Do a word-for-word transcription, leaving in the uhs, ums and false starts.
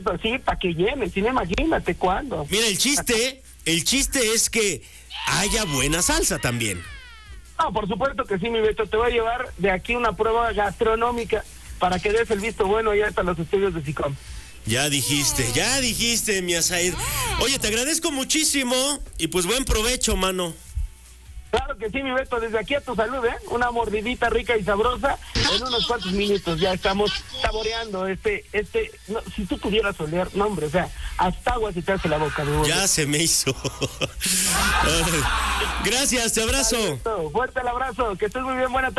supuesto, sí, para que llenen, sí, imagínate cuándo. Mira, el chiste, el chiste es que haya buena salsa también. No, por supuesto que sí, mi Beto, te voy a llevar de aquí una prueba gastronómica para que des el visto bueno ya hasta los estudios de SICOM. Ya dijiste, ya dijiste, mi Asaid. Oye, te agradezco muchísimo y pues buen provecho, mano. Claro que sí, mi Beto, desde aquí a tu salud, ¿eh? Una mordidita rica y sabrosa en unos cuantos minutos. Ya estamos saboreando este, este, no, si tú pudieras oler, no hombre, o sea, hasta agua se te hace la boca. ¿No? Ya se me hizo. Gracias, te abrazo. Fuerte el abrazo, que estés muy bien, buena tarde.